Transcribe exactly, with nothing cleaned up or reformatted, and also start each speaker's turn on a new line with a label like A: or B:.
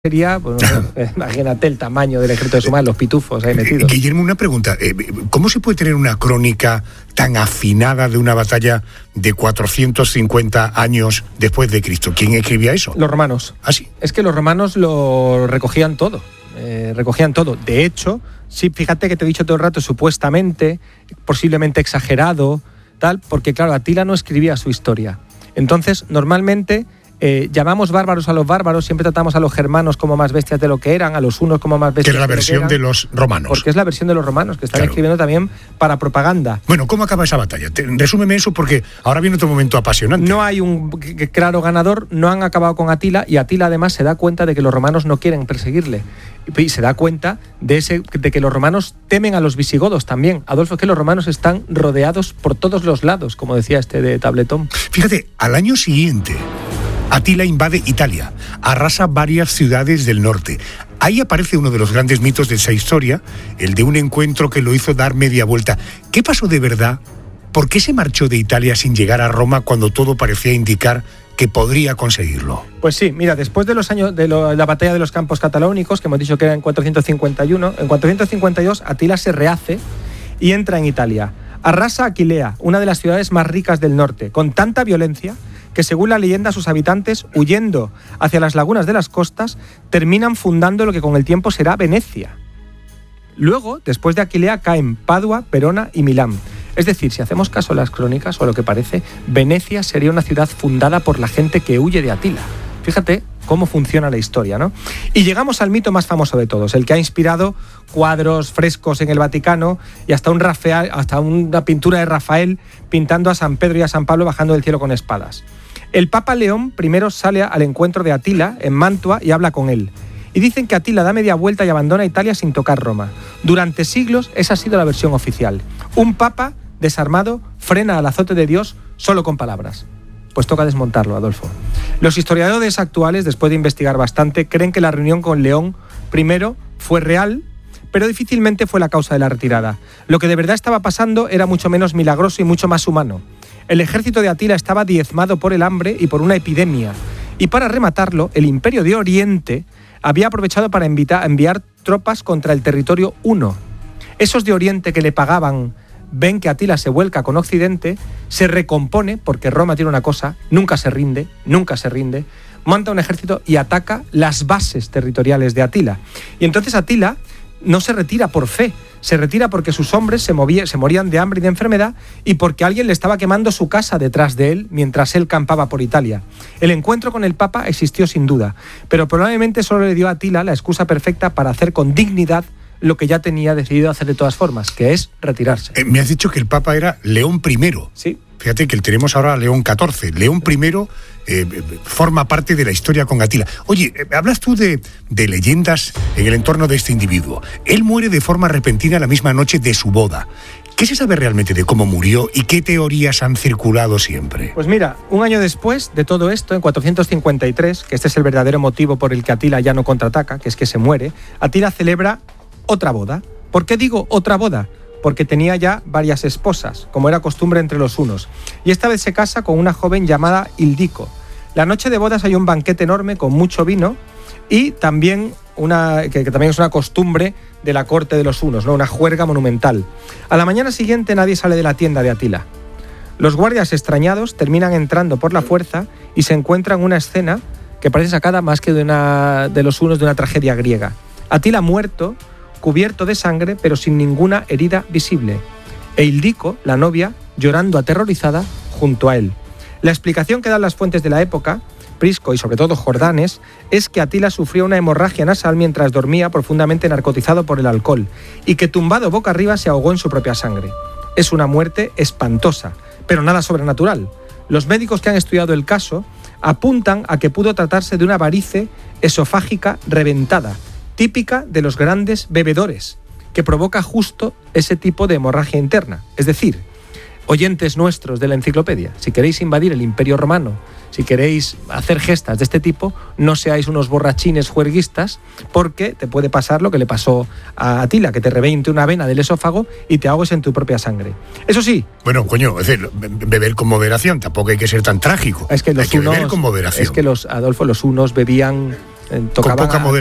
A: sería, bueno, imagínate el tamaño del ejército de Sumar, los pitufos ahí metidos.
B: Guillermo, una pregunta. ¿Cómo se puede tener una crónica tan afinada de una batalla de cuatrocientos cincuenta años después de Cristo? ¿Quién escribía eso?
A: Los romanos.
B: ¿Ah, sí?
A: Es que los romanos lo recogían todo. Eh, recogían todo. De hecho, sí, fíjate que te he dicho todo el rato, supuestamente, posiblemente exagerado, tal, porque claro, Atila no escribía su historia. Entonces, normalmente... Eh, llamamos bárbaros a los bárbaros, siempre tratamos a los germanos como más bestias de lo que eran, a los hunos como más bestias
B: de lo que eran. Que es la versión
A: de,
B: de los romanos.
A: Porque es la versión de los romanos, que están
B: claro.
A: escribiendo también para propaganda.
B: Bueno, ¿cómo acaba esa batalla? Te, resúmeme eso porque ahora viene otro momento apasionante.
A: No hay un claro ganador, no han acabado con Atila, y Atila además se da cuenta de que los romanos no quieren perseguirle. Y se da cuenta de, ese, de que los romanos temen a los visigodos también. Adolfo, es que los romanos están rodeados por todos los lados, como decía este de Tabletón.
B: Fíjate, al año siguiente... Atila invade Italia, arrasa varias ciudades del norte. Ahí aparece uno de los grandes mitos de esa historia, el de un encuentro que lo hizo dar media vuelta. ¿Qué pasó de verdad? ¿Por qué se marchó de Italia sin llegar a Roma cuando todo parecía indicar que podría conseguirlo?
A: Pues sí, mira, después de los años de lo, la batalla de los Campos Cataláunicos, que hemos dicho que era en cuatrocientos cincuenta y uno, en cuatrocientos cincuenta y dos Atila se rehace y entra en Italia. Arrasa Aquilea, una de las ciudades más ricas del norte, con tanta violencia que según la leyenda sus habitantes, huyendo hacia las lagunas de las costas, terminan fundando lo que con el tiempo será Venecia. Luego, después de Aquilea, caen Padua, Verona y Milán. Es decir, si hacemos caso a las crónicas o a lo que parece, Venecia sería una ciudad fundada por la gente que huye de Atila. Fíjate cómo funciona la historia, ¿no? Y llegamos al mito más famoso de todos, el que ha inspirado cuadros, frescos en el Vaticano y hasta, un Rafael, hasta una pintura de Rafael pintando a San Pedro y a San Pablo bajando del cielo con espadas. El Papa León primero sale al encuentro de Atila en Mantua y habla con él. Y dicen que Atila da media vuelta y abandona Italia sin tocar Roma. Durante siglos esa ha sido la versión oficial. Un papa desarmado frena al azote de Dios solo con palabras. Pues toca desmontarlo, Adolfo. Los historiadores actuales, después de investigar bastante, creen que la reunión con León primero fue real, pero difícilmente fue la causa de la retirada. Lo que de verdad estaba pasando era mucho menos milagroso y mucho más humano. El ejército de Atila estaba diezmado por el hambre y por una epidemia. Y para rematarlo, el Imperio de Oriente había aprovechado para invita- enviar tropas contra el territorio huno. Esos de Oriente que le pagaban ven que Atila se vuelca con Occidente, se recompone, porque Roma tiene una cosa, nunca se rinde, nunca se rinde, monta un ejército y ataca las bases territoriales de Atila. Y entonces Atila no se retira por fe, se retira porque sus hombres se, movía, se morían de hambre y de enfermedad y porque alguien le estaba quemando su casa detrás de él mientras él campaba por Italia. El encuentro con el Papa existió sin duda, pero probablemente solo le dio a Atila la excusa perfecta para hacer con dignidad lo que ya tenía decidido hacer de todas formas, que es retirarse.
B: Eh, me has dicho que el Papa era León primero.
A: Sí.
B: Fíjate que tenemos ahora a León catorce. León primero eh, forma parte de la historia con Atila. Oye, eh, hablas tú de, de leyendas en el entorno de este individuo. Él muere de forma repentina la misma noche de su boda. ¿Qué se sabe realmente de cómo murió y qué teorías han circulado siempre?
A: Pues mira, un año después de todo esto, en cuatrocientos cincuenta y tres, que este es el verdadero motivo por el que Atila ya no contraataca, que es que se muere, Atila celebra otra boda. ¿Por qué digo otra boda? Porque tenía ya varias esposas, como era costumbre entre los hunos. Y esta vez se casa con una joven llamada Ildico. La noche de bodas hay un banquete enorme con mucho vino y también una que, que también es una costumbre de la corte de los hunos, ¿no? Una juerga monumental. A la mañana siguiente nadie sale de la tienda de Atila. Los guardias extrañados terminan entrando por la fuerza y se encuentran una escena que parece sacada más que de, una, de los hunos de una tragedia griega. Atila muerto, cubierto de sangre, pero sin ninguna herida visible. E Ildico, la novia, llorando aterrorizada junto a él. La explicación que dan las fuentes de la época, Prisco y sobre todo Jordanes, es que Atila sufrió una hemorragia nasal mientras dormía profundamente narcotizado por el alcohol y que tumbado boca arriba se ahogó en su propia sangre. Es una muerte espantosa, pero nada sobrenatural. Los médicos que han estudiado el caso apuntan a que pudo tratarse de una varice esofágica reventada, típica de los grandes bebedores, que provoca justo ese tipo de hemorragia interna. Es decir, oyentes nuestros de la enciclopedia, si queréis invadir el Imperio Romano, si queréis hacer gestas de este tipo, no seáis unos borrachines juerguistas, porque te puede pasar lo que le pasó a Atila, que te reviente una vena del esófago y te ahogues en tu propia sangre. Eso sí...
B: Bueno, coño, es decir, beber con moderación, tampoco hay que ser tan trágico.
A: Es que los
B: hay que
A: unos,
B: beber con moderación.
A: Es que los, Adolfo, los unos bebían eh, tocaban
B: poca
A: a-